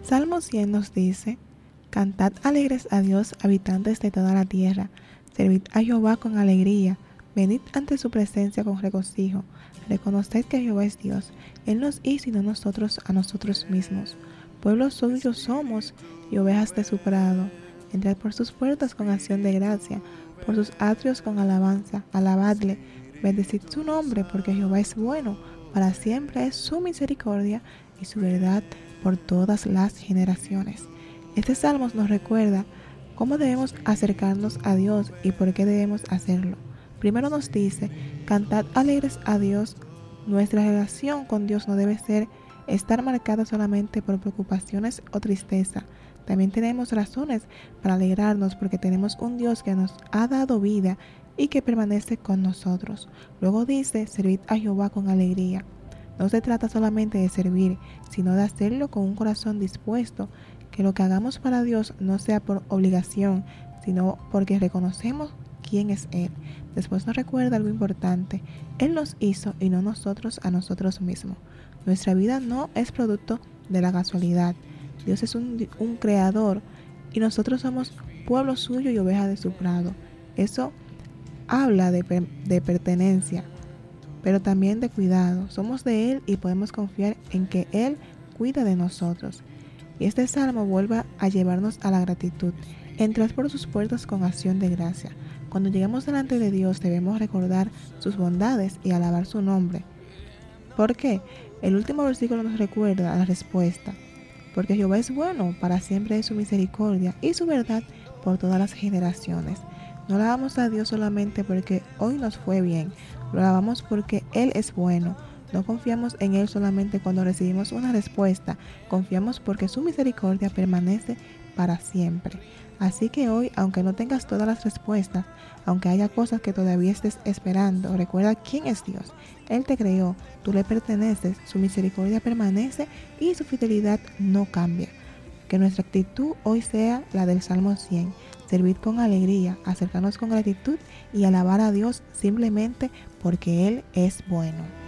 Salmo 100 nos dice: Cantad alegres a Dios, habitantes de toda la tierra. Servid a Jehová con alegría. Venid ante su presencia con regocijo. Reconoced que Jehová es Dios. Él nos hizo y no nosotros a nosotros mismos. Pueblo suyo somos y ovejas de su prado. Entrad por sus puertas con acción de gracia, por sus atrios con alabanza. Alabadle, bendecid su nombre, porque Jehová es bueno. Para siempre es su misericordia y su verdad por todas las generaciones. Este salmo nos recuerda cómo debemos acercarnos a Dios y por qué debemos hacerlo. Primero nos dice: cantad alegres a Dios. Nuestra relación con Dios no debe estar marcada solamente por preocupaciones o tristeza. También tenemos razones para alegrarnos porque tenemos un Dios que nos ha dado vida y que permanece con nosotros. Luego dice: servid a Jehová con alegría. No se trata solamente de servir, sino de hacerlo con un corazón dispuesto, que lo que hagamos para Dios no sea por obligación, sino porque reconocemos quién es Él. Después nos recuerda algo importante: Él nos hizo y no nosotros a nosotros mismos. Nuestra vida no es producto de la casualidad. Dios es un creador y nosotros somos pueblo suyo y oveja de su prado. Eso habla de pertenencia, pero también de cuidado. Somos de Él y podemos confiar en que Él cuida de nosotros. Y este salmo vuelve a llevarnos a la gratitud. Entrad por sus puertas con acción de gracia. Cuando llegamos delante de Dios debemos recordar sus bondades y alabar su nombre. ¿Por qué? El último versículo nos recuerda la respuesta. Porque Jehová es bueno, para siempre es su misericordia y su verdad por todas las generaciones. No alabamos a Dios solamente porque hoy nos fue bien, lo alabamos porque Él es bueno. No confiamos en Él solamente cuando recibimos una respuesta, confiamos porque su misericordia permanece para siempre. Así que hoy, aunque no tengas todas las respuestas, aunque haya cosas que todavía estés esperando, recuerda quién es Dios. Él te creó, tú le perteneces, su misericordia permanece y su fidelidad no cambia. Que nuestra actitud hoy sea la del Salmo 100, servir con alegría, acercarnos con gratitud y alabar a Dios simplemente porque Él es bueno.